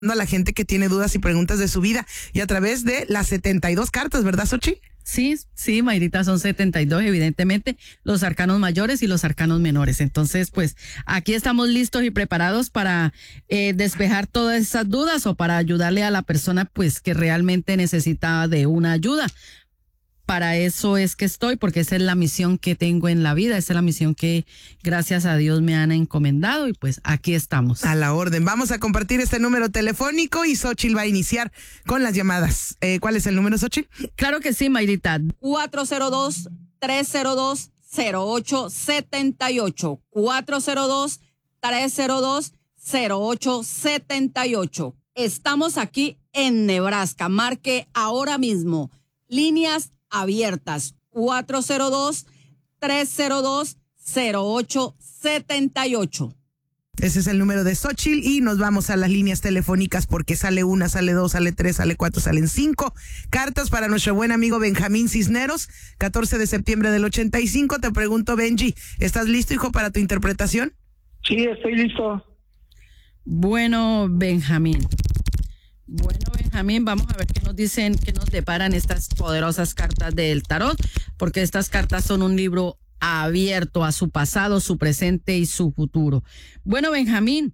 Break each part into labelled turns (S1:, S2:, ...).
S1: a la gente que tiene dudas y preguntas de su vida y a través de las 72 cartas, ¿verdad, Xochitl?
S2: Sí, Mayrita, son 72, evidentemente, los arcanos mayores y los arcanos menores. Entonces, pues, aquí estamos listos y preparados para despejar todas esas dudas o para ayudarle a la persona, pues, que realmente necesita de una ayuda. Para eso es que estoy, porque esa es la misión que tengo en la vida, esa es la misión que gracias a Dios me han encomendado y pues aquí estamos.
S1: A la orden. Vamos a compartir este número telefónico y Xochitl va a iniciar con las llamadas. ¿Cuál es el número, Xochitl?
S2: Claro que sí, Mayrita.
S3: 402-302-0878. 402-302-0878. Estamos aquí en Nebraska. Marque ahora mismo. Líneas abiertas. 402-302-0878.
S1: Ese es el número de Xochitl y nos vamos a las líneas telefónicas porque sale una, sale dos, sale tres, sale cuatro, salen 5 cartas para nuestro buen amigo Benjamín Cisneros, 14 de septiembre del 85. Te pregunto, Benji, ¿estás listo, hijo, para tu interpretación?
S4: Sí, estoy listo.
S2: Bueno, Benjamín, vamos a ver qué nos dicen, qué nos deparan estas poderosas cartas del tarot, porque estas cartas son un libro abierto a su pasado, su presente y su futuro. Bueno, Benjamín,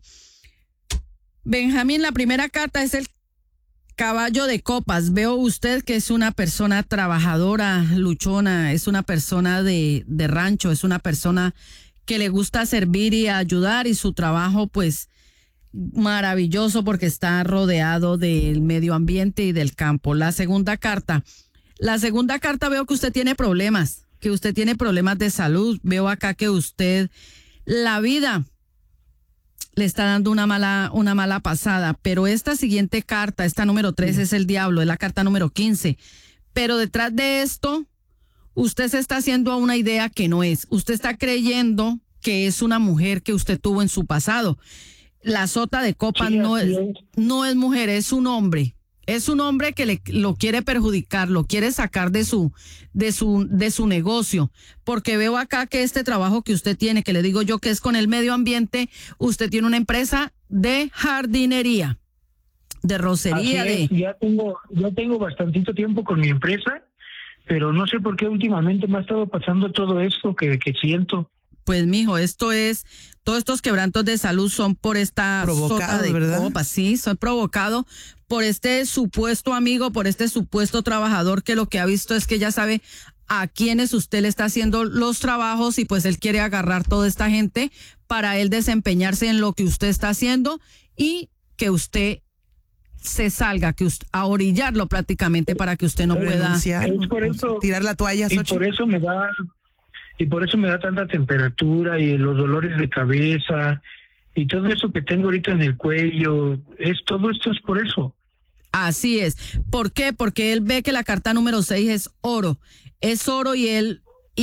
S2: la primera carta es el caballo de copas. Veo usted que es una persona trabajadora, luchona, es una persona de rancho, es una persona que le gusta servir y ayudar y su trabajo, pues, maravilloso porque está rodeado del medio ambiente y del campo. La segunda carta veo que usted tiene problemas, de salud. Veo acá que usted, la vida le está dando una mala pasada, pero esta siguiente carta, esta número 3 es el diablo, es la carta número 15. Pero detrás de esto, usted se está haciendo a una idea que no es. Usted está creyendo que es una mujer que usted tuvo en su pasado. La sota de copas no es mujer, es un hombre. Es un hombre que lo quiere perjudicar, lo quiere sacar de su negocio. Porque veo acá que este trabajo que usted tiene, que le digo yo que es con el medio ambiente, usted tiene una empresa de jardinería, de rocería.
S4: Ya tengo bastantito tiempo con mi empresa, pero no sé por qué últimamente me ha estado pasando todo esto que siento.
S2: Pues, mijo, todos estos quebrantos de salud son por esta sota de copas, sí, son provocados por este supuesto amigo, por este supuesto trabajador que lo que ha visto es que ya sabe a quienes usted le está haciendo los trabajos y pues él quiere agarrar toda esta gente para él desempeñarse en lo que usted está haciendo y que usted se salga, a orillarlo prácticamente para que usted no pueda
S1: tirar la toalla.
S4: Y por eso me da tanta temperatura y los dolores de cabeza y todo eso que tengo ahorita en el cuello. Todo esto es por eso.
S2: Así es. ¿Por qué? Porque él ve que la carta número 6 es oro. Es oro y él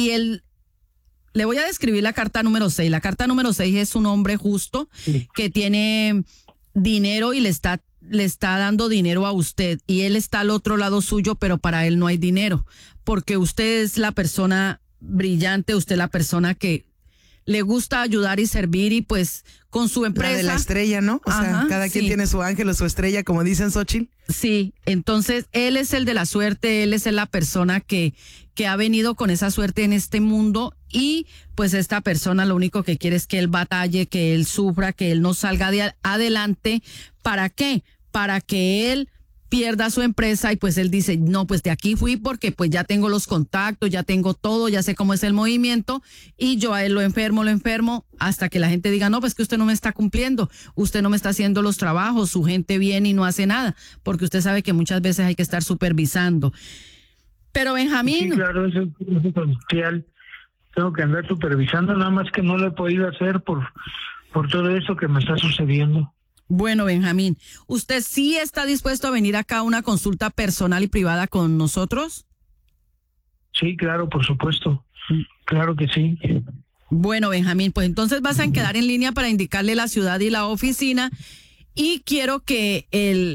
S2: le voy a describir la carta número 6. La carta número 6 es un hombre justo que tiene dinero y le está dando dinero a usted y él está al otro lado suyo, pero para él no hay dinero porque usted es la persona brillante, usted la persona que le gusta ayudar y servir y pues con su empresa.
S1: La de la estrella, ¿no? O sea, cada quien tiene su ángel o su estrella, como dicen, Xochitl.
S2: Sí, entonces él es el de la suerte, él es la persona que ha venido con esa suerte en este mundo y pues esta persona lo único que quiere es que él batalle, que él sufra, que él no salga adelante. ¿Para qué? Para que él pierda su empresa y pues él dice, no, pues de aquí fui porque pues ya tengo los contactos, ya tengo todo, ya sé cómo es el movimiento y yo a él lo enfermo hasta que la gente diga, no, pues que usted no me está cumpliendo, usted no me está haciendo los trabajos, su gente viene y no hace nada, porque usted sabe que muchas veces hay que estar supervisando. Pero Benjamín...
S4: Sí, claro, eso es esencial. Tengo que andar supervisando, nada más que no lo he podido hacer por todo eso que me está sucediendo.
S2: Bueno, Benjamín, ¿usted sí está dispuesto a venir acá a una consulta personal y privada con nosotros?
S4: Sí, claro, por supuesto. Claro que sí.
S2: Bueno, Benjamín, pues entonces vas a quedar en línea para indicarle la ciudad y la oficina y quiero que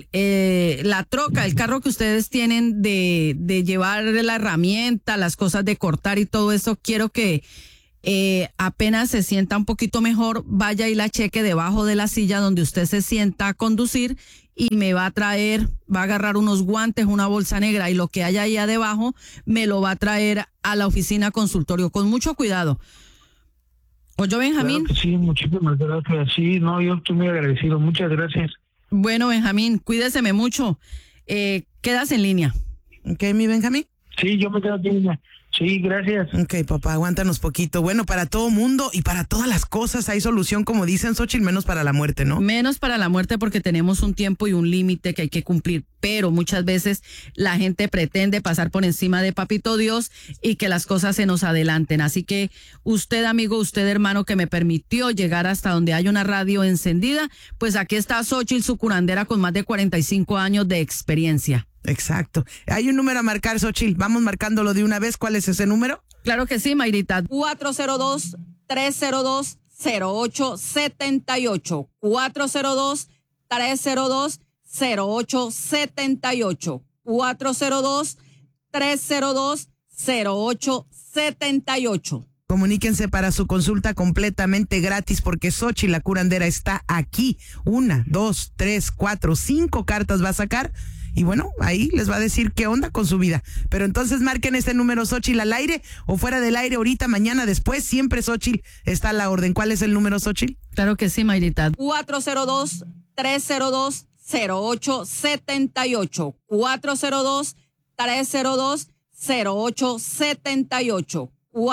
S2: la troca, el carro que ustedes tienen de llevar la herramienta, las cosas de cortar y todo eso, quiero que apenas se sienta un poquito mejor, vaya y la cheque debajo de la silla donde usted se sienta a conducir y me va a traer, va a agarrar unos guantes, una bolsa negra y lo que haya allá debajo me lo va a traer a la oficina consultorio con mucho cuidado. ¿Oyó, Benjamín?
S4: Claro que sí, muchísimas gracias. Sí, no, yo estoy muy agradecido. Muchas gracias.
S2: Bueno, Benjamín, cuídeseme mucho. Quedas en línea.
S1: Ok, mi Benjamín.
S4: Sí, yo me quedo aquí. Sí, gracias.
S1: Ok, papá, aguántanos poquito. Bueno, para todo mundo y para todas las cosas hay solución, como dicen, Xochitl, menos para la muerte, ¿no?
S2: Menos para la muerte porque tenemos un tiempo y un límite que hay que cumplir, pero muchas veces la gente pretende pasar por encima de Papito Dios y que las cosas se nos adelanten. Así que usted, amigo, usted, hermano, que me permitió llegar hasta donde hay una radio encendida, pues aquí está Xochitl, su curandera con más de 45 años de experiencia.
S1: Exacto. Hay un número a marcar, Xochitl. Vamos marcándolo de una vez. ¿Cuál es ese número?
S2: Claro que sí, Mayrita.
S3: 402-302-0878. 402-302-0878. 402-302-0878.
S1: Comuníquense para su consulta completamente gratis porque Xochitl, la curandera, está aquí. 1, 2, 3, 4, 5 cartas va a sacar. Y bueno, ahí les va a decir qué onda con su vida. Pero entonces marquen este número, Xochitl, al aire o fuera del aire, ahorita, mañana, después. Siempre Xochitl está a la orden. ¿Cuál es el número, Xochitl?
S2: Claro que sí, Mayrita.
S3: 402-302-0878. 402-302-0878.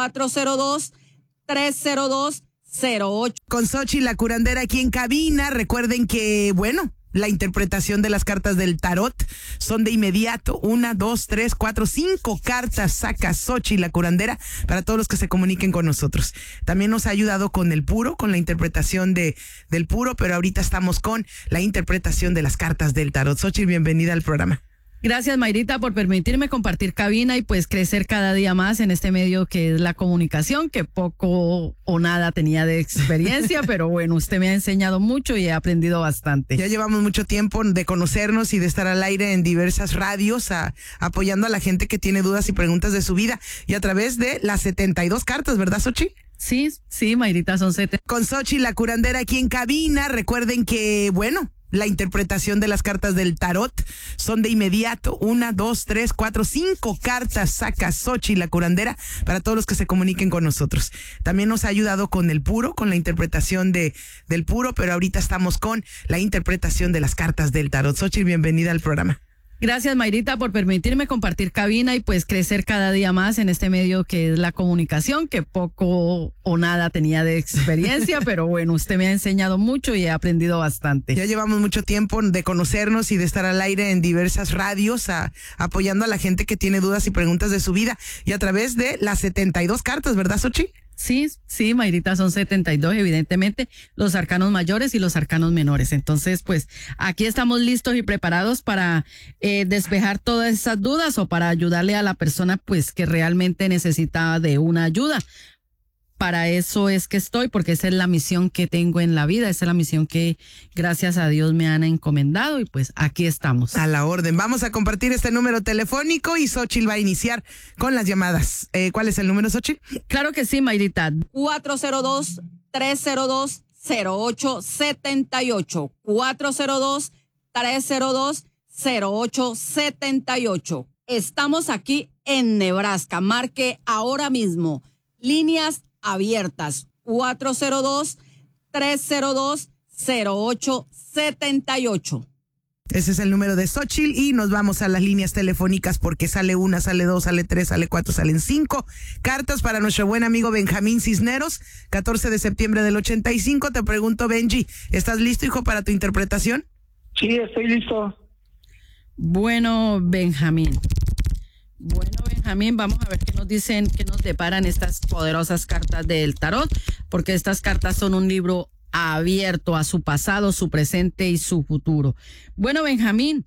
S3: 402-302-08.
S1: Con Xochitl, la curandera, aquí en cabina. Recuerden que, bueno, la interpretación de las cartas del tarot son de inmediato. 1, 2, 3, 4, 5 cartas saca Xochitl, la curandera, para todos los que se comuniquen con nosotros. También nos ha ayudado con el puro, con la interpretación del puro, pero ahorita estamos con la interpretación de las cartas del tarot. Xochitl, bienvenida al programa.
S2: Gracias, Mayrita, por permitirme compartir cabina y pues crecer cada día más en este medio que es la comunicación, que poco o nada tenía de experiencia, pero bueno, usted me ha enseñado mucho y he aprendido bastante.
S1: Ya llevamos mucho tiempo de conocernos y de estar al aire en diversas radios, apoyando a la gente que tiene dudas y preguntas de su vida y a través de las 72 cartas, ¿verdad, Xochitl?
S2: Sí, Mayrita, son 7.
S1: Con Xochitl, la curandera, aquí en cabina. Recuerden que, bueno, la interpretación de las cartas del tarot son de inmediato. 1, 2, 3, 4, 5 cartas saca Xochitl, la curandera, para todos los que se comuniquen con nosotros. También nos ha ayudado con el puro, con la interpretación del puro, pero ahorita estamos con la interpretación de las cartas del tarot. Xochitl, bienvenida al programa.
S2: Gracias, Mayrita, por permitirme compartir cabina y pues crecer cada día más en este medio que es la comunicación, que poco o nada tenía de experiencia, pero bueno, usted me ha enseñado mucho y he aprendido bastante.
S1: Ya llevamos mucho tiempo de conocernos y de estar al aire en diversas radios, apoyando a la gente que tiene dudas y preguntas de su vida y a través de las 72 cartas, ¿verdad, Xochitl?
S2: Sí, Mayrita, son 72, evidentemente, los arcanos mayores y los arcanos menores. Entonces, pues, aquí estamos listos y preparados para despejar todas esas dudas o para ayudarle a la persona, pues, que realmente necesita de una ayuda. Para eso es que estoy, porque esa es la misión que tengo en la vida, esa es la misión que gracias a Dios me han encomendado y pues aquí estamos.
S1: A la orden. Vamos a compartir este número telefónico y Xochitl va a iniciar con las llamadas. ¿Cuál es el número, Xochitl?
S2: Claro que sí, Mayrita.
S3: 402-302-0878. 402-302-0878. Estamos aquí en Nebraska. Marque ahora mismo. Líneas abiertas. 402-302-0878.
S1: Ese es el número de Xochitl y nos vamos a las líneas telefónicas porque sale 1, sale 2, sale 3, sale 4, salen 5 cartas para nuestro buen amigo Benjamín Cisneros, 14 de septiembre del 85. Te pregunto, Benji, ¿estás listo, hijo, para tu interpretación?
S4: Sí, estoy listo.
S2: Bueno, Benjamín, vamos a ver qué nos dicen, qué nos deparan estas poderosas cartas del tarot, porque estas cartas son un libro abierto a su pasado, su presente y su futuro. Bueno, Benjamín,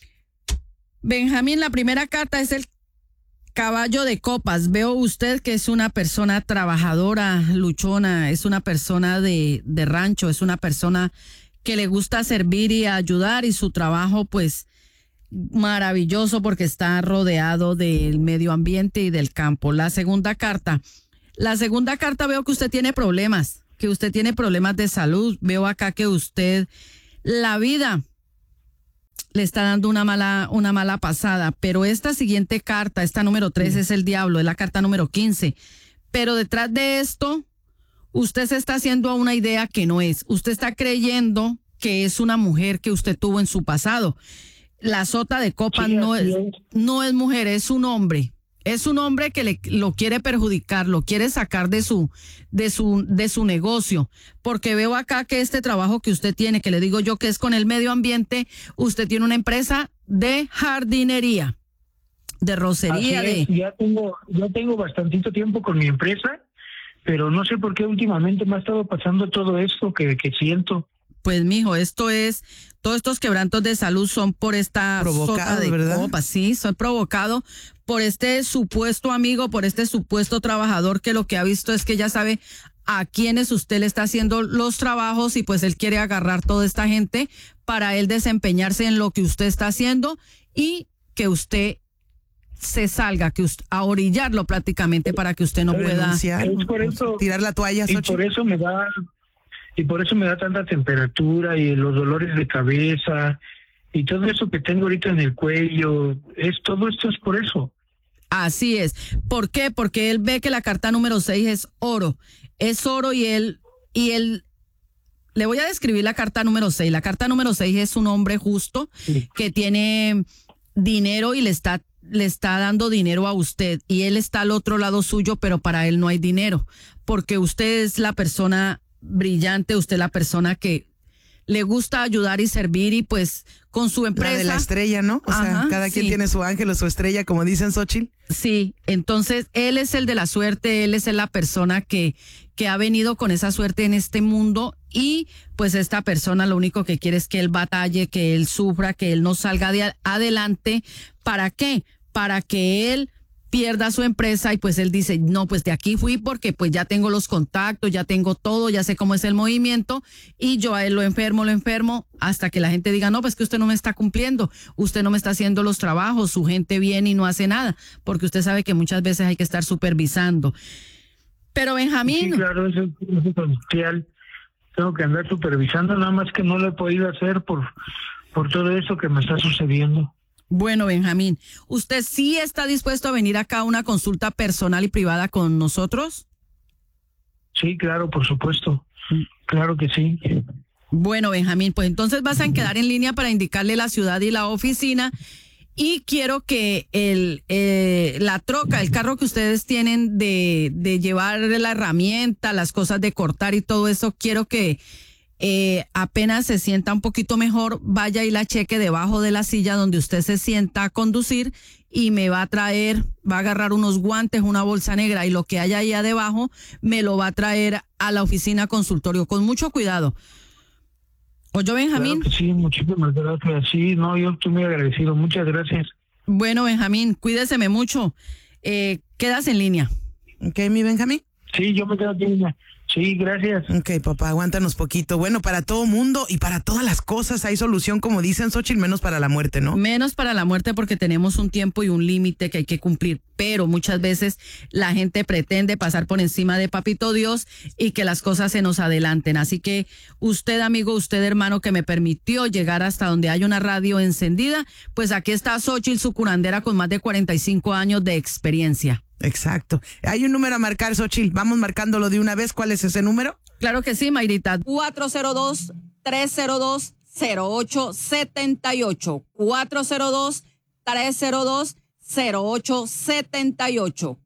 S2: la primera carta es el caballo de copas. Veo usted que es una persona trabajadora, luchona, es una persona de rancho, es una persona que le gusta servir y ayudar y su trabajo, pues, maravilloso porque está rodeado del medio ambiente y del campo. La segunda carta veo que usted tiene problemas, de salud. Veo acá que usted, la vida le está dando una mala pasada. Pero esta siguiente carta, esta número 3 es el diablo, es la carta número 15. Pero detrás de esto, usted se está haciendo a una idea que no es. Usted está creyendo que es una mujer que usted tuvo en su pasado. La sota de copas
S4: Sí,
S2: no
S4: así
S2: no es mujer, es un hombre. Es un hombre que lo quiere perjudicar, lo quiere sacar de su negocio. Porque veo acá que este trabajo que usted tiene, que le digo yo que es con el medio ambiente, usted tiene una empresa de jardinería, de rocería,
S4: Así es, ya tengo bastantito tiempo con mi empresa, pero no sé por qué últimamente me ha estado pasando todo esto que siento.
S2: Pues mijo, todos estos quebrantos de salud son por esta
S1: Provocado,
S2: sota de
S1: ¿verdad?
S2: copas, sí, son provocados por este supuesto amigo, por este supuesto trabajador que lo que ha visto es que ya sabe a quienes usted le está haciendo los trabajos y pues él quiere agarrar toda esta gente para él desempeñarse en lo que usted está haciendo y que usted se salga, a orillarlo prácticamente para que usted no pueda.
S1: Renunciar,
S4: Es por eso-
S1: tirar la toalla,
S4: Y
S1: Xochitl.
S4: por eso me da tanta temperatura y los dolores de cabeza y todo eso que tengo ahorita en el cuello, todo esto es por eso.
S2: Así es. ¿Por qué? Porque él ve que la carta número 6 es oro. Es oro y él, le voy a describir la carta número 6. La carta número 6 es un hombre justo
S4: Sí.
S2: que tiene dinero y le está dando dinero a usted. Y él está al otro lado suyo, pero para él no hay dinero. Porque usted es la persona brillante, usted es la persona que le gusta ayudar y servir y pues con su empresa.
S1: La de la estrella, ¿no? O sea,
S2: Ajá,
S1: cada quien
S2: sí.
S1: tiene su ángel o su estrella, como dicen, Xochitl.
S2: Sí, entonces él es el de la suerte, él es la persona que ha venido con esa suerte en este mundo y pues esta persona lo único que quiere es que él batalle, que él sufra, que él no salga adelante. ¿Para qué? Para que él pierda su empresa y pues él dice, no, pues de aquí fui porque pues ya tengo los contactos, ya tengo todo, ya sé cómo es el movimiento y yo a él lo enfermo hasta que la gente diga, no, pues que usted no me está cumpliendo, usted no me está haciendo los trabajos, su gente viene y no hace nada, porque usted sabe que muchas veces hay que estar supervisando. Pero Benjamín,
S4: Sí, claro, eso es esencial. Tengo que andar supervisando, nada más que no lo he podido hacer por todo eso que me está sucediendo.
S2: bueno Benjamín, ¿usted sí está dispuesto a venir acá a una consulta personal y privada con nosotros?
S4: Sí, claro, por supuesto. Claro que sí.
S2: Bueno, Benjamín, pues entonces vas a quedar en línea para indicarle la ciudad y la oficina y quiero que la troca, el carro que ustedes tienen de llevar la herramienta, las cosas de cortar y todo eso, quiero que apenas se sienta un poquito mejor, vaya y la cheque debajo de la silla donde usted se sienta a conducir y me va a agarrar unos guantes, una bolsa negra y lo que haya allá debajo me lo va a traer a la oficina consultorio con mucho cuidado. ¿Oyó, Benjamín?
S4: Claro que sí, muchísimas gracias. Sí, no, yo estoy muy agradecido. Muchas gracias.
S2: Bueno, Benjamín, cuídeseme mucho. Quedas en línea.
S1: ¿Ok, mi Benjamín?
S4: Sí, yo me quedo aquí. Sí, gracias.
S1: Ok, papá, aguántanos poquito. Bueno, para todo mundo y para todas las cosas hay solución, como dicen, Xochitl, menos para la muerte, ¿no?
S2: Menos para la muerte porque tenemos un tiempo y un límite que hay que cumplir, pero muchas veces la gente pretende pasar por encima de Papito Dios y que las cosas se nos adelanten. Así que usted, amigo, usted, hermano, que me permitió llegar hasta donde hay una radio encendida, pues aquí está Xochitl, su curandera con más de 45 años de experiencia.
S1: Exacto. Hay un número a marcar, Xochitl. Vamos marcándolo de una vez. ¿Cuál es ese número?
S2: Claro que sí, Mayrita.
S3: 402-302-0878. 402-302-0878.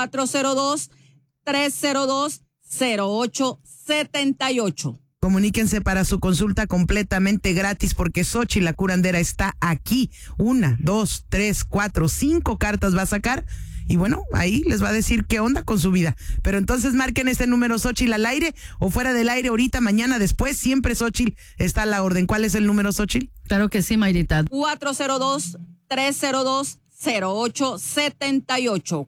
S3: 402-302-0878.
S1: Comuníquense para su consulta completamente gratis porque Xochitl, la curandera, está aquí. 1, 2, 3, 4, 5 cartas va a sacar. Y bueno, ahí les va a decir qué onda con su vida. Pero entonces marquen este número, Xochitl, al aire o fuera del aire, ahorita, mañana, después. Siempre Xochitl está a la orden. ¿Cuál es el número, Xochitl?
S2: Claro que sí, Mayrita.
S3: 402-302-0878.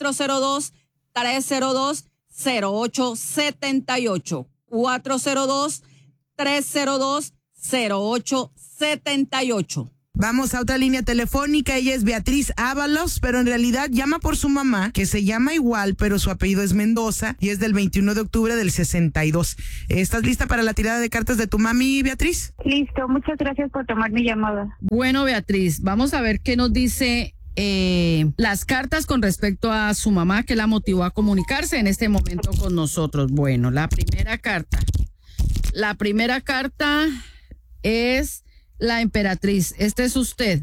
S3: 402-302-0878. 402-302-0878.
S1: Vamos a otra línea telefónica. Ella es Beatriz Ábalos, pero en realidad llama por su mamá, que se llama igual, pero su apellido es Mendoza y es del 21 de octubre del 62. ¿Estás lista para la tirada de cartas de tu mami, Beatriz?
S5: Listo, muchas gracias por tomar mi llamada.
S2: Bueno, Beatriz, vamos a ver qué nos dice las cartas con respecto a su mamá que la motivó a comunicarse en este momento con nosotros. Bueno, la primera carta es la emperatriz. Este es usted.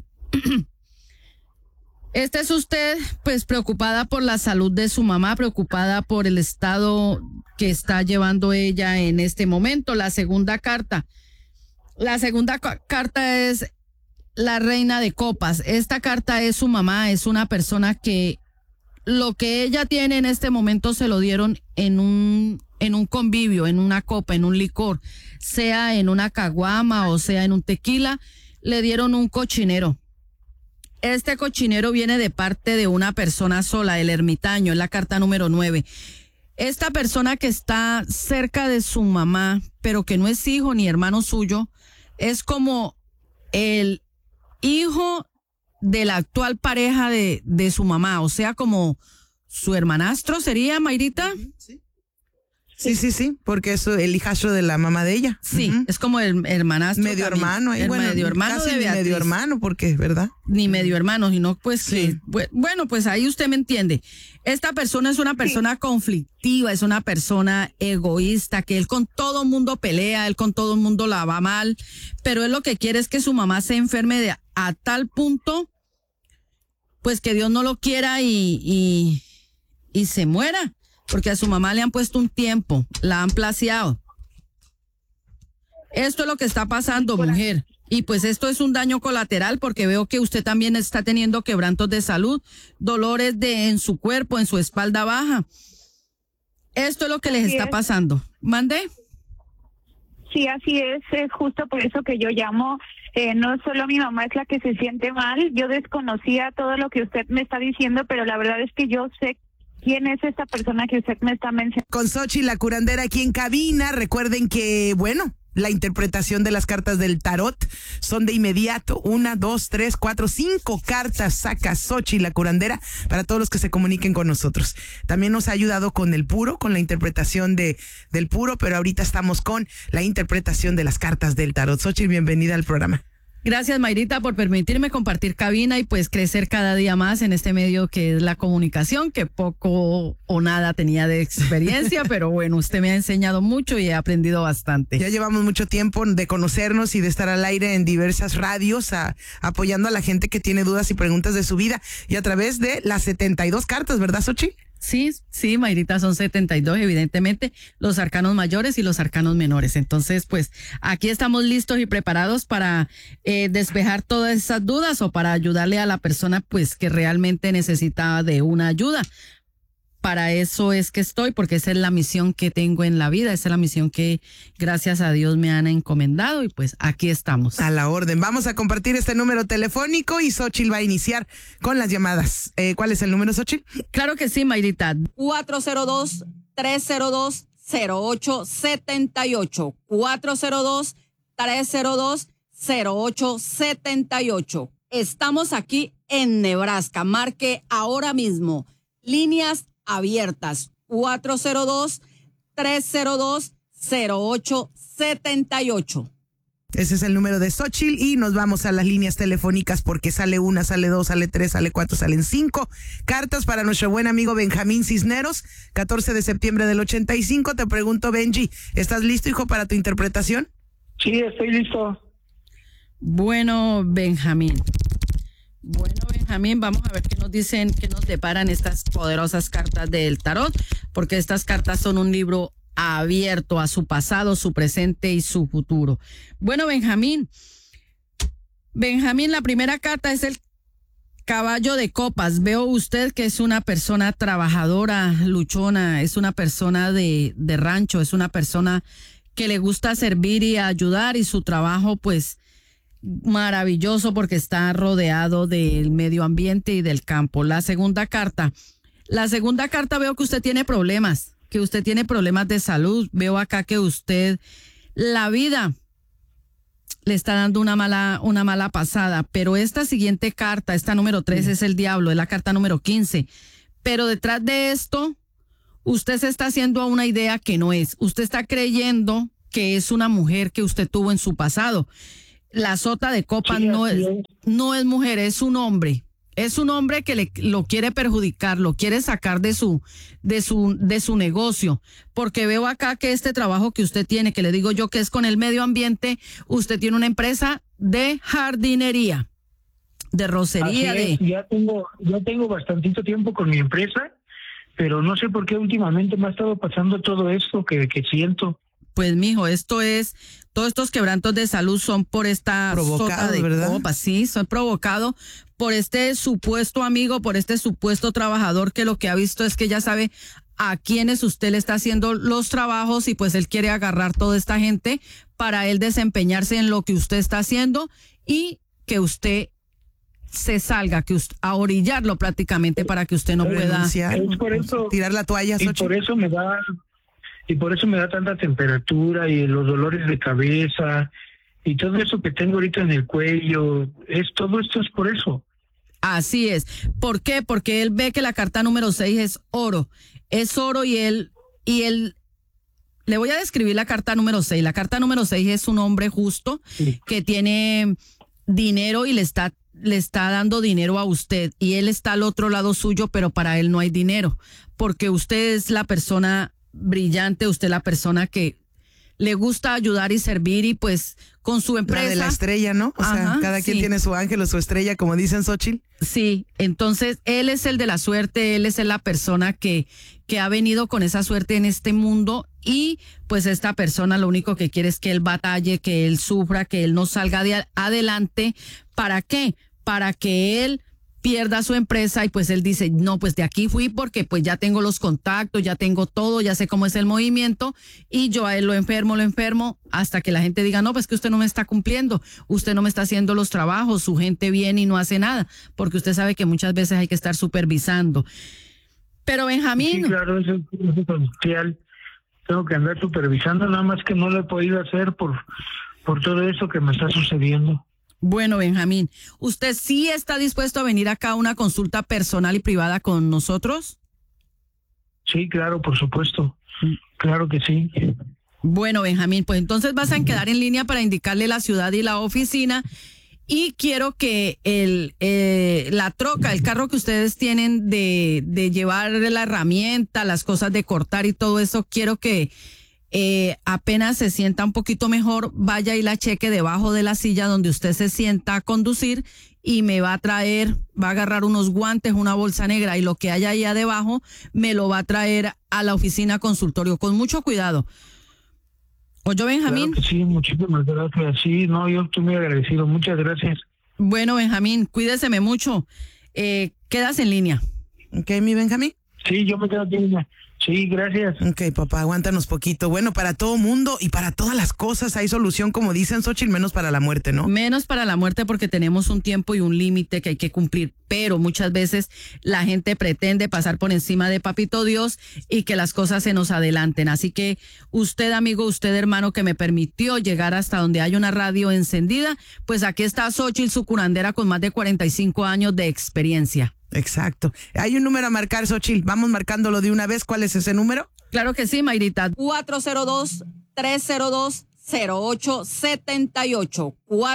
S2: Este es usted, pues preocupada por la salud de su mamá, preocupada por el estado que está llevando ella en este momento. La segunda carta es la reina de copas. Esta carta es su mamá, es una persona que lo que ella tiene en este momento se lo dieron en un convivio, en una copa, en un licor, sea en una caguama o sea en un tequila, le dieron un cochinero. Este cochinero viene de parte de una persona sola, el ermitaño, es la carta número 9. Esta persona que está cerca de su mamá, pero que no es hijo ni hermano suyo, es como el hijo de la actual pareja de su mamá, o sea, como su hermanastro sería, Mayrita.
S1: Sí, porque es el hijastro de la mamá de ella.
S2: Sí, es como el hermanastro.
S1: Medio
S2: también.
S1: hermano.
S2: El medio hermano
S1: casi
S2: de Beatriz.
S1: medio hermano, porque, ¿verdad?
S2: Ni medio hermano, sino pues
S1: Sí.
S2: que, bueno, pues ahí usted me entiende. Esta persona es una persona conflictiva, es una persona egoísta, que él con todo el mundo pelea, él con todo el mundo la va mal, pero él lo que quiere es que su mamá se enferme a tal punto, pues que Dios no lo quiera y se muera. Porque a su mamá le han puesto un tiempo, la han placeado. Esto es lo que está pasando, mujer. Y pues esto es un daño colateral porque veo que usted también está teniendo quebrantos de salud, dolores en su cuerpo, en su espalda baja. Esto es lo que les está pasando. ¿Mande?
S5: Sí, así es justo por eso que yo llamo. No solo mi mamá es la que se siente mal, yo desconocía todo lo que usted me está diciendo, pero la verdad es que yo sé quién es esta persona que usted me está mencionando.
S1: Con Xochitl, la curandera, aquí en cabina. Recuerden que, bueno, la interpretación de las cartas del tarot son de inmediato. 1, 2, 3, 4, 5 cartas saca Xochitl, la curandera, para todos los que se comuniquen con nosotros. También nos ha ayudado con el puro, con la interpretación del puro, pero ahorita estamos con la interpretación de las cartas del tarot. Xochitl, bienvenida al programa.
S2: Gracias, Mayrita, por permitirme compartir cabina y pues crecer cada día más en este medio que es la comunicación, que poco o nada tenía de experiencia, pero bueno, usted me ha enseñado mucho y he aprendido bastante.
S1: Ya llevamos mucho tiempo de conocernos y de estar al aire en diversas radios, apoyando a la gente que tiene dudas y preguntas de su vida, y a través de las 72 cartas, ¿verdad, Xochitl?
S2: Sí, Mayrita, son 72, evidentemente, los arcanos mayores y los arcanos menores. Entonces, pues, aquí estamos listos y preparados para despejar todas esas dudas o para ayudarle a la persona, pues, que realmente necesita de una ayuda. Para eso es que estoy, porque esa es la misión que tengo en la vida, esa es la misión que, gracias a Dios, me han encomendado y pues aquí estamos.
S1: A la orden. Vamos a compartir este número telefónico y Xochitl va a iniciar con las llamadas. ¿Cuál es el número, Xochitl?
S2: Claro que sí, Mayrita.
S3: 402-302-0878. 402-302-0878. Estamos aquí en Nebraska. Marque ahora mismo. Líneas abiertas. 402-302-0878.
S1: Ese es el número de Xochitl y nos vamos a las líneas telefónicas porque sale 1, sale 2, sale 3, sale 4, salen 5 cartas para nuestro buen amigo Benjamín Cisneros, 14 de septiembre del 85. Te pregunto, Benji, ¿estás listo, hijo, para tu interpretación?
S4: Sí, estoy listo.
S2: Bueno, Benjamín, vamos a ver qué nos dicen, qué nos deparan estas poderosas cartas del tarot, porque estas cartas son un libro abierto a su pasado, su presente y su futuro. Bueno, Benjamín, la primera carta es el caballo de copas. Veo usted que es una persona trabajadora, luchona, es una persona de rancho, es una persona que le gusta servir y ayudar, y su trabajo, pues, maravilloso porque está rodeado del medio ambiente y del campo. La segunda carta veo que usted tiene problemas, de salud. Veo acá que usted, la vida le está dando una mala pasada, pero esta siguiente carta, esta número 3 es el diablo, es la carta número 15. Pero detrás de esto, usted se está haciendo a una idea que no es. Usted está creyendo que es una mujer que usted tuvo en su pasado. La sota de copas
S4: Sí,
S2: no
S4: así
S2: es mujer, es un hombre. Es un hombre que lo quiere perjudicar, lo quiere sacar de su negocio. Porque veo acá que este trabajo que usted tiene, que le digo yo que es con el medio ambiente, usted tiene una empresa de jardinería, de rocería,
S4: Así es, ya tengo bastantito tiempo con mi empresa, pero no sé por qué últimamente me ha estado pasando todo esto que siento.
S2: Pues mijo, todos estos quebrantos de salud son por esta sota de copas, sí, son provocados por este supuesto amigo, por este supuesto trabajador que lo que ha visto es que ya sabe a quienes usted le está haciendo los trabajos y pues él quiere agarrar toda esta gente para él desempeñarse en lo que usted está haciendo y que usted se salga, a orillarlo prácticamente para que usted no pueda
S4: Es por eso,
S1: tirar la toalla,
S4: y
S1: Xochitl.
S4: por eso me da tanta temperatura y los dolores de cabeza y todo eso que tengo ahorita en el cuello, todo esto es por eso.
S2: Así es. ¿Por qué? Porque él ve que la carta número 6 es oro. Es oro y él, le voy a describir la carta número 6. La carta número 6 es un hombre justo que tiene dinero y le está dando dinero a usted y él está al otro lado suyo, pero para él no hay dinero, porque usted es la persona brillante, usted es la persona que le gusta ayudar y servir y pues con su empresa.
S1: La de la estrella, ¿no? O sea, cada quien tiene su ángel o su estrella, como dicen, Xochitl.
S2: Sí, entonces él es el de la suerte, él es la persona que ha venido con esa suerte en este mundo y pues esta persona lo único que quiere es que él batalle, que él sufra, que él no salga adelante. ¿Para qué? Para que él pierda su empresa y pues él dice, no, pues de aquí fui porque pues ya tengo los contactos, ya tengo todo, ya sé cómo es el movimiento y yo a él lo enfermo hasta que la gente diga, no, pues que usted no me está cumpliendo, usted no me está haciendo los trabajos, su gente viene y no hace nada, porque usted sabe que muchas veces hay que estar supervisando. Pero Benjamín.
S4: Sí, claro, eso es esencial. Tengo que andar supervisando, nada más que no lo he podido hacer por todo eso que me está sucediendo.
S2: Bueno, Benjamín, ¿usted sí está dispuesto a venir acá a una consulta personal y privada con nosotros?
S4: Sí, claro, por supuesto. Claro que sí.
S2: Bueno, Benjamín, pues entonces vas a quedar en línea para indicarle la ciudad y la oficina. Y quiero que la troca, el carro que ustedes tienen de llevar la herramienta, las cosas de cortar y todo eso, quiero que apenas se sienta un poquito mejor, vaya y la cheque debajo de la silla donde usted se sienta a conducir y me va a agarrar unos guantes, una bolsa negra y lo que haya ahí debajo me lo va a traer a la oficina consultorio con mucho cuidado. ¿Oye, Benjamín?
S4: Claro que sí, muchísimas gracias. Sí, no, yo estoy muy agradecido. Muchas gracias.
S2: Bueno, Benjamín, cuídeseme mucho. Quedas en línea.
S1: Ok, mi Benjamín.
S4: Sí, yo me quedo aquí. Sí, gracias.
S1: Ok, papá, aguántanos poquito. Bueno, para todo mundo y para todas las cosas hay solución, como dicen, Xochitl, menos para la muerte, ¿no?
S2: Menos para la muerte porque tenemos un tiempo y un límite que hay que cumplir, pero muchas veces la gente pretende pasar por encima de Papito Dios y que las cosas se nos adelanten. Así que usted, amigo, usted, hermano, que me permitió llegar hasta donde hay una radio encendida, pues aquí está Xochitl, su curandera con más de 45 años de experiencia.
S1: Exacto. Hay un número a marcar, Xochitl. Vamos marcándolo de una vez. ¿Cuál es ese número?
S2: Claro que sí, Mayrita.
S3: 402-302-0878.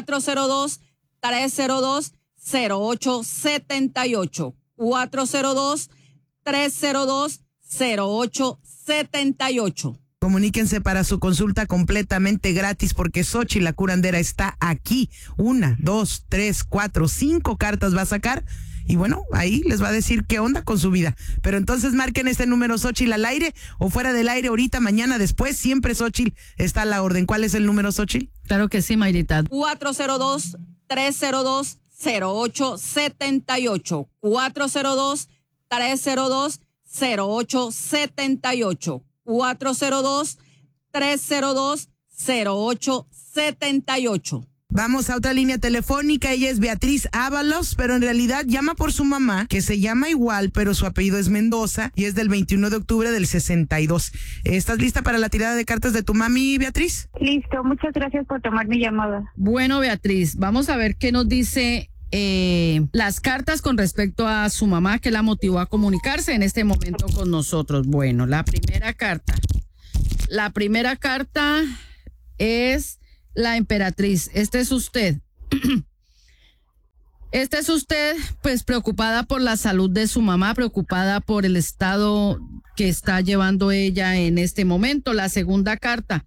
S3: 402-302-0878. 402-302-0878.
S1: Comuníquense para su consulta completamente gratis porque Xochitl, la curandera, está aquí. 1, 2, 3, 4, 5 cartas va a sacar. Y bueno, ahí les va a decir qué onda con su vida. Pero entonces marquen este número, Xochitl, al aire o fuera del aire, ahorita, mañana, después. Siempre Xochitl está a la orden. ¿Cuál es el número, Xochitl?
S2: Claro que sí, Mayrita.
S3: 402-302-0878. 402-302-0878. 402-302-0878.
S1: Vamos a otra línea telefónica. Ella es Beatriz Ábalos, pero en realidad llama por su mamá, que se llama igual, pero su apellido es Mendoza y es del 21 de octubre del 62. ¿Estás lista para la tirada de cartas de tu mami, Beatriz?
S5: Listo, muchas gracias por tomar mi llamada.
S2: Bueno, Beatriz, vamos a ver qué nos dice las cartas con respecto a su mamá que la motivó a comunicarse en este momento con nosotros. Bueno, la primera carta es la emperatriz. Este es usted. Este es usted, pues preocupada por la salud de su mamá, preocupada por el estado que está llevando ella en este momento. La segunda carta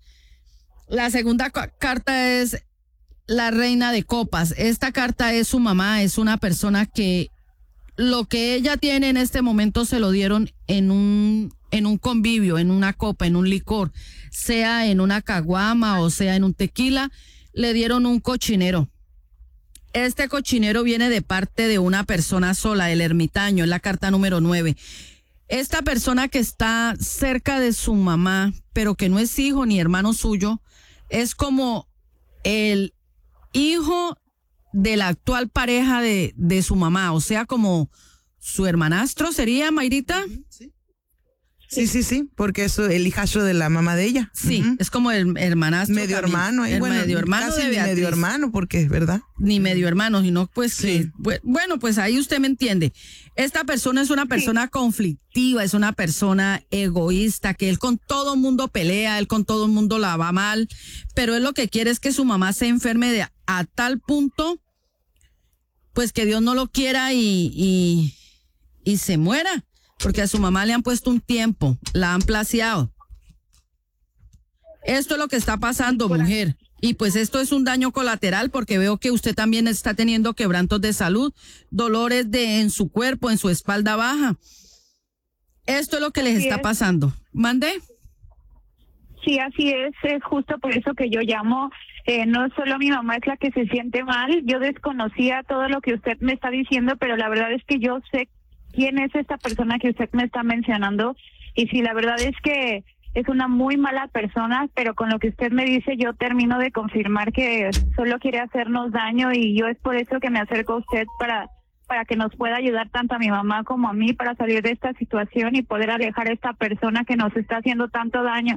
S2: es la reina de copas. Esta carta es su mamá, es una persona que lo que ella tiene en este momento se lo dieron en un convivio, en una copa, en un licor, sea en una caguama o sea en un tequila, le dieron un cochinero. Este cochinero viene de parte de una persona sola, el ermitaño, es la carta número 9. Esta persona que está cerca de su mamá, pero que no es hijo ni hermano suyo, es como el hijo de la actual pareja de su mamá, o sea, como su hermanastro sería, Mayrita.
S1: Sí, porque es el hijazo de la mamá de ella.
S2: Sí, es como el hermanastro.
S1: Medio
S2: también.
S1: hermano.
S2: Medio hermano
S1: casi
S2: de
S1: ni
S2: Beatriz.
S1: medio hermano, porque es verdad.
S2: Ni medio hermano, sino pues
S1: Sí.
S2: que, bueno, pues ahí usted me entiende. Esta persona es una persona conflictiva, es una persona egoísta, que él con todo el mundo pelea, él con todo el mundo la va mal, pero él lo que quiere es que su mamá se enferme a tal punto, pues que Dios no lo quiera y se muera. Porque a su mamá le han puesto un tiempo, la han placeado. Esto es lo que está pasando, mujer. Y pues esto es un daño colateral porque veo que usted también está teniendo quebrantos de salud, dolores en su cuerpo, en su espalda baja. Esto es lo que les está pasando. ¿Mande?
S5: Sí, así es justo por eso que yo llamo. No solo mi mamá es la que se siente mal, yo desconocía todo lo que usted me está diciendo, pero la verdad es que yo sé quién es esta persona que usted me está mencionando, y sí, la verdad es que es una muy mala persona, pero con lo que usted me dice yo termino de confirmar que solo quiere hacernos daño, y yo es por eso que me acerco a usted para que nos pueda ayudar tanto a mi mamá como a mí para salir de esta situación y poder alejar a esta persona que nos está haciendo tanto daño.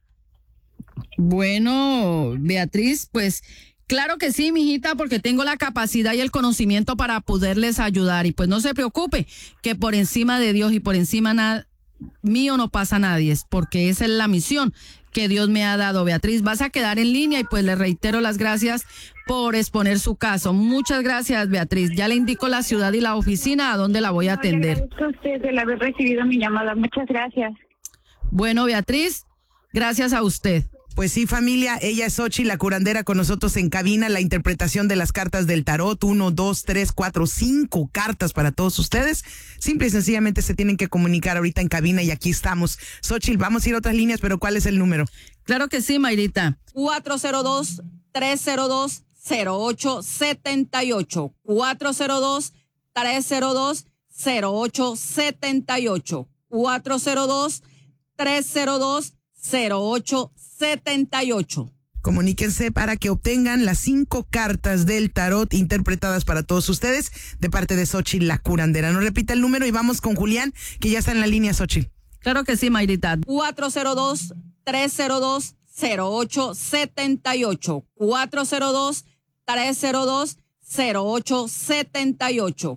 S2: Bueno, Beatriz, pues claro que sí, mijita, porque tengo la capacidad y el conocimiento para poderles ayudar. Y pues no se preocupe, que por encima de Dios y por encima mío no pasa nadie, porque esa es la misión que Dios me ha dado. Beatriz, vas a quedar en línea y pues le reitero las gracias por exponer su caso. Muchas gracias, Beatriz. Ya le indico la ciudad y la oficina a donde la voy a atender.
S5: Le agradezco a usted el haber recibido mi llamada. Muchas gracias.
S2: Bueno, Beatriz, gracias a usted.
S1: Pues sí, familia, ella es Xochitl, la curandera, con nosotros en cabina, la interpretación de las cartas del tarot, 1, 2, 3, 4, 5 cartas para todos ustedes. Simple y sencillamente se tienen que comunicar ahorita en cabina y aquí estamos. Xochitl, vamos a ir a otras líneas, pero ¿cuál es el número?
S2: Claro que sí, Mayrita.
S3: 402-302-0878. 402-302-0878. 402-302-0878.
S1: Comuníquense para que obtengan las 5 cartas del tarot interpretadas para todos ustedes de parte de Xochitl, la curandera. No repita el número y vamos con Julián, que ya está en la línea, Xochitl.
S2: Claro que sí, Mayrita.
S3: 402-302-0878. 402-302-0878.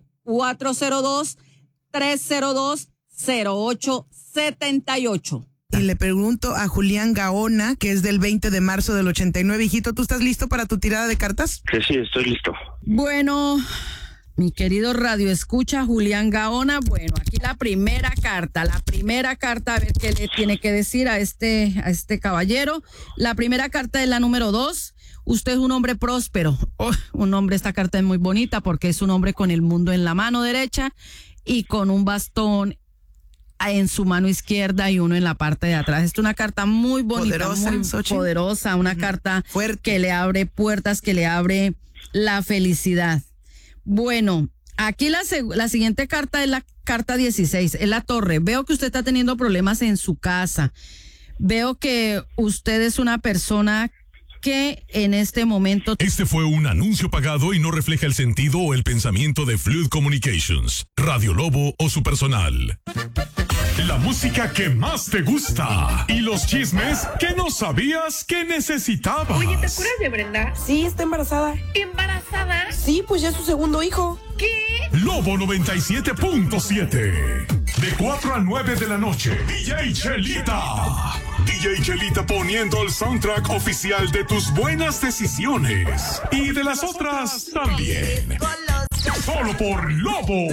S3: 402-302-0878.
S1: Y le pregunto a Julián Gaona, que es del 20 de marzo del 89. Hijito, ¿tú estás listo para tu tirada de cartas?
S6: Que sí, estoy listo.
S2: Bueno, mi querido radio escucha Julián Gaona, bueno, aquí la primera carta, a ver qué le tiene que decir a este caballero. La primera carta es la número 2. Usted es un hombre próspero. Esta carta es muy bonita porque es un hombre con el mundo en la mano derecha y con un bastón en su mano izquierda y uno en la parte de atrás. Es una carta muy bonita,
S1: poderosa,
S2: muy
S1: Xochitl.
S2: poderosa, una carta
S1: fuerte,
S2: que le abre puertas, que le abre la felicidad. Bueno, aquí la siguiente carta es la carta 16, es la torre. Veo que usted está teniendo problemas en su casa. Veo que usted es una persona que en este momento...
S6: Este fue un anuncio pagado y no refleja el sentido o el pensamiento de Fluid Communications, Radio Lobo o su personal. La música que más te gusta y los chismes que no sabías que necesitabas.
S7: Oye, ¿te acuerdas de Brenda?
S8: Sí, está embarazada.
S7: ¿Embarazada?
S8: Sí, pues ya es su segundo hijo.
S7: ¿Qué?
S6: Lobo 97.7. De 4 a 9 de la noche. DJ Chelita. DJ Chelita poniendo el soundtrack oficial de tus buenas decisiones. Y de las otras también. Solo por Lobo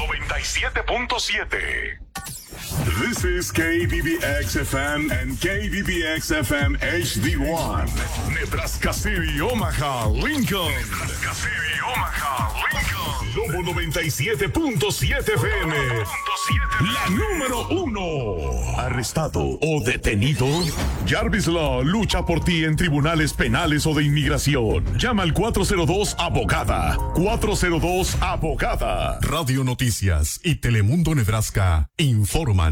S6: 97.7. This is KBBX FM and KBBX FM HD1. Nebraska City, Omaha, Lincoln. Nebraska City, Omaha, Lincoln. Lobo 97.7 FM. La número 1. ¿Arrestado o detenido? Jarvis Law lucha por ti en tribunales penales o de inmigración. Llama al 402-ABOGADA. 402-ABOGADA. Radio Noticias y Telemundo Nebraska informan.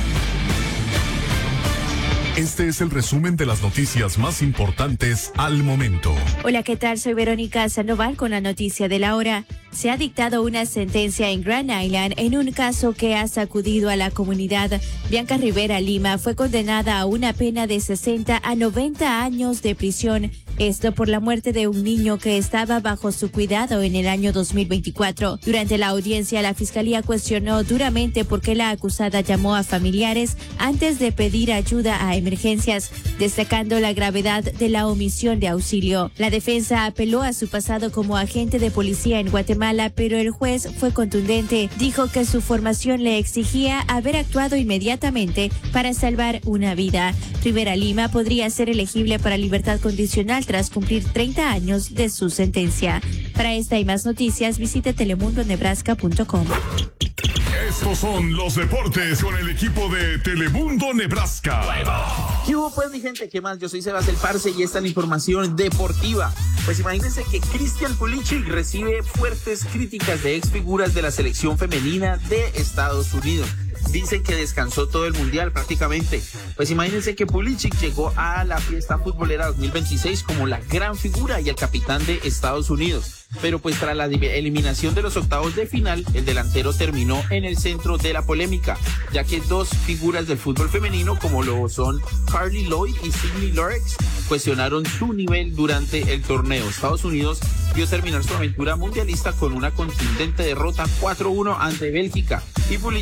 S6: Este es el resumen de las noticias más importantes al momento.
S9: Hola, ¿qué tal? Soy Verónica Sandoval con la noticia de la hora. Se ha dictado una sentencia en Grand Island en un caso que ha sacudido a la comunidad. Bianca Rivera Lima fue condenada a una pena de 60 a 90 años de prisión. Esto por la muerte de un niño que estaba bajo su cuidado en el año 2024. Durante la audiencia, la fiscalía cuestionó duramente por qué la acusada llamó a familiares antes de pedir ayuda a emergencias, destacando la gravedad de la omisión de auxilio. La defensa apeló a su pasado como agente de policía en Guatemala, pero el juez fue contundente. Dijo que su formación le exigía haber actuado inmediatamente para salvar una vida. Rivera Lima podría ser elegible para libertad condicional tras cumplir 30 años de su sentencia. Para esta y más noticias, visite telemundonebraska.com.
S6: Estos son los deportes con el equipo de Telemundo Nebraska.
S10: ¿Qué hubo pues, mi gente? ¿Qué más? Yo soy Sebas el Parce y esta es la información deportiva. Pues imagínense que Christian Pulisic recibe fuertes críticas de ex figuras de la selección femenina de Estados Unidos. Dicen que descansó todo el mundial prácticamente. Pues imagínense que Pulisic llegó a la fiesta futbolera 2026 como la gran figura y el capitán de Estados Unidos. Pero pues tras la eliminación de los octavos de final, el delantero terminó en el centro de la polémica, ya que dos figuras del fútbol femenino, como lo son Carly Lloyd y Sydney Lorx, cuestionaron su nivel durante el torneo. Estados Unidos vio terminar su aventura mundialista con una contundente derrota 4-1 ante Bélgica. Y Pulisic